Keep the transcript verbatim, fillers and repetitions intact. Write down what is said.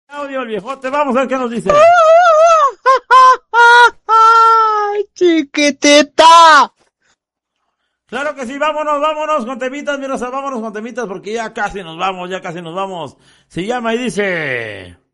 Audio, el viejote, vamos a ver qué nos dice. ¡Chiquitita! Claro que sí, vámonos, vámonos con temitas, mira, o sea, vámonos con temitas porque ya casi nos vamos, ya casi nos vamos. Se llama y dice...